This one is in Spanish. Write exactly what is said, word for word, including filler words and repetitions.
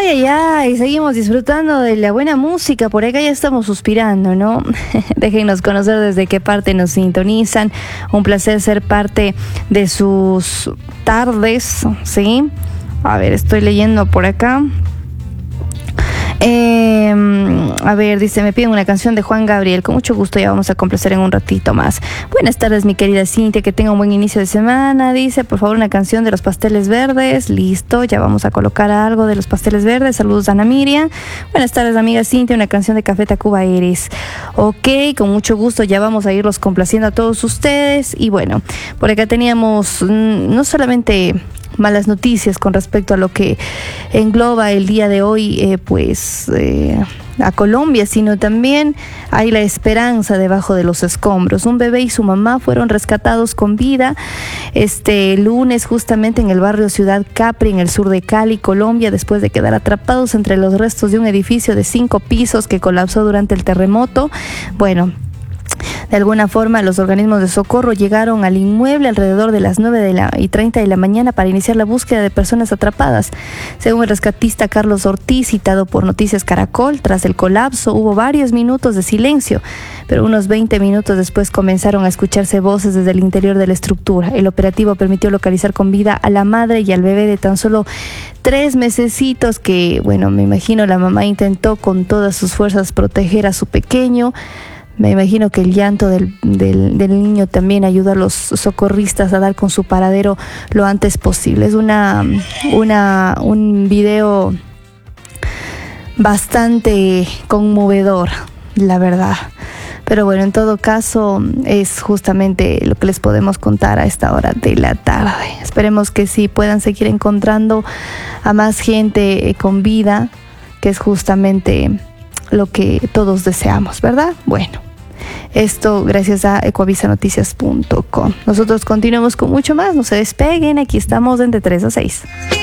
ay, ay, seguimos disfrutando de la buena música. Por acá ya estamos suspirando, ¿no? Déjennos conocer desde qué parte nos sintonizan. Un placer ser parte de sus tardes, ¿sí? A ver, estoy leyendo por acá. Eh, a ver, dice, me piden una canción de Juan Gabriel. Con mucho gusto, ya vamos a complacer en un ratito más. Buenas tardes, mi querida Cintia, que tenga un buen inicio de semana. Dice, por favor, una canción de Los Pasteles Verdes. Listo, ya vamos a colocar algo de Los Pasteles Verdes. Saludos a Ana Miriam. Buenas tardes, amiga Cintia, una canción de Café Tacuba Eres. Ok, con mucho gusto, ya vamos a irlos complaciendo a todos ustedes. Y bueno, por acá teníamos mmm, no solamente malas noticias con respecto a lo que engloba el día de hoy, eh, pues eh, a Colombia, sino también hay la esperanza debajo de los escombros. Un bebé y su mamá fueron rescatados con vida este lunes justamente en el barrio Ciudad Capri, en el sur de Cali, Colombia, después de quedar atrapados entre los restos de un edificio de cinco pisos que colapsó durante el terremoto. Bueno, de alguna forma, los organismos de socorro llegaron al inmueble alrededor de las nueve de la y treinta de la mañana para iniciar la búsqueda de personas atrapadas. Según el rescatista Carlos Ortiz, citado por Noticias Caracol, tras el colapso hubo varios minutos de silencio, pero unos veinte minutos después comenzaron a escucharse voces desde el interior de la estructura. El operativo permitió localizar con vida a la madre y al bebé de tan solo tres mesecitos que, bueno, me imagino la mamá intentó con todas sus fuerzas proteger a su pequeño. Me imagino que el llanto del, del, del niño también ayuda a los socorristas a dar con su paradero lo antes posible. Es una, una, un video bastante conmovedor, la verdad. Pero bueno, en todo caso, es justamente lo que les podemos contar a esta hora de la tarde. Esperemos que sí puedan seguir encontrando a más gente con vida, que es justamente lo que todos deseamos, ¿verdad? Bueno, esto gracias a ecoavisanoticias punto com. Nosotros continuamos con mucho más, no se despeguen, aquí estamos en de tres a seis.